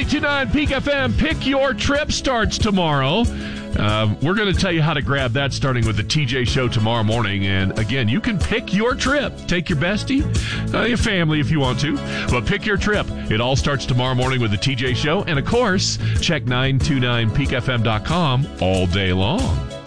92.9 Peak FM, Pick Your Trip starts tomorrow. We're going to tell you how to grab that starting with the TJ Show tomorrow morning. And again, you can pick your trip. Take your bestie, your family if you want to. But pick your trip. It all starts tomorrow morning with the TJ Show. And of course, check 929peakfm.com all day long.